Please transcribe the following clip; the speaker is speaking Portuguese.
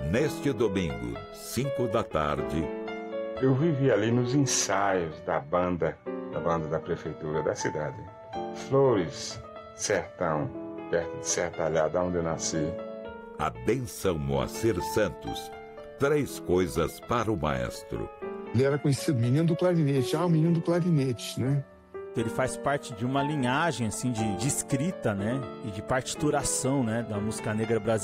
Neste domingo, 5 da tarde. Eu vivi ali nos ensaios da banda da prefeitura da cidade. Flores, Sertão, perto de Sertalhada, onde eu nasci. A bênção Moacir Santos. 3 coisas para o maestro. Ele era conhecido menino do clarinete, o menino do clarinete, né? Ele faz parte de uma linhagem assim de escrita, né, e de partituração, né, da música negra brasileira.